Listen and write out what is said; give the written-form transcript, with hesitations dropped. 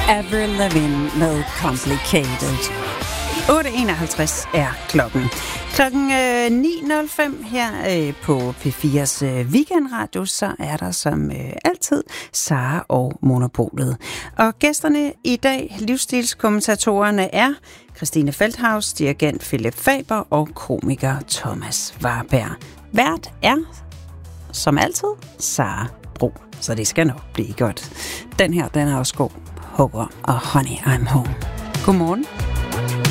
Avril Lavigne med Complicated. 8:51 er klokken. Klokken 9:05 her på P4's weekendradio, så er der som altid Sara og Monopolet. Og gæsterne i dag, livsstilskommentatorerne, er Christine Feldhaus, dirigent Philip Faber og komiker Thomas Warberg. Vært er, som altid, Sara Bro. Så det skal nok blive godt. Den her, den er også god. Hugger og Honey, I'm Home. Godmorgen.